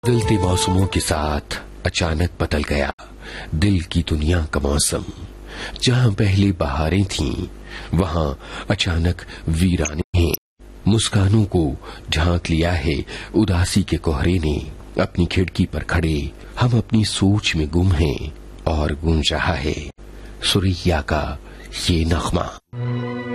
बदलते मौसमों के साथ अचानक बदल गया दिल की दुनिया का मौसम। जहां पहले बहारें थीं, वहां अचानक वीराने हैं। मुस्कानों को झांक लिया है उदासी के कोहरे ने। अपनी खिड़की पर खड़े हम अपनी सोच में गुम हैं और गूंज रहा है सुरैया का ये नगमा।